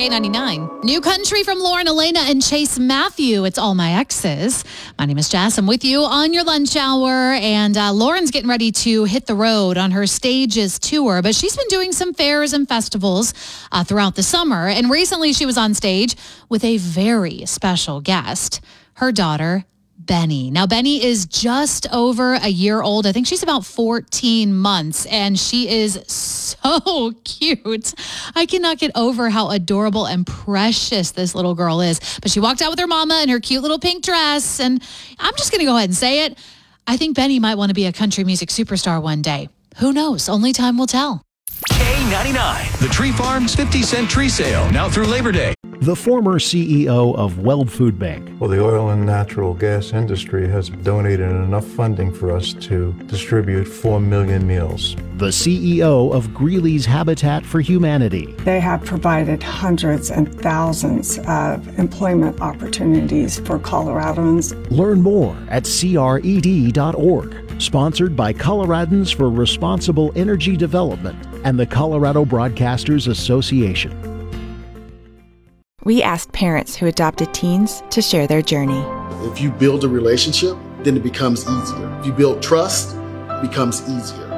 K99. New country from Lauren Elena and Chase Matthew. It's All My Exes. My name is Jess. I'm with you on your lunch hour. And Lauren's getting ready to hit the road on her Stages tour. But she's been doing some fairs and festivals throughout the summer. And recently she was on stage with a very special guest, her daughter, Benny. Now, Benny is just over a year old. I think she's about 14 months, and she is so cute. I cannot get over how adorable and precious this little girl is. But she walked out with her mama in her cute little pink dress, and I'm just going to go ahead and say it. I think Benny might want to be a country music superstar one day. Who knows? Only time will tell. K99, the Tree Farm's 50-cent tree sale, now through Labor Day. The former CEO of Weld Food Bank. Well, the oil and natural gas industry has donated enough funding for us to distribute 4 million meals. The CEO of Greeley's Habitat for Humanity. They have provided hundreds and thousands of employment opportunities for Coloradans. Learn more at cred.org. Sponsored by Coloradans for Responsible Energy Development and the Colorado Broadcasters Association. We asked parents who adopted teens to share their journey. If you build a relationship, then it becomes easier. If you build trust, it becomes easier.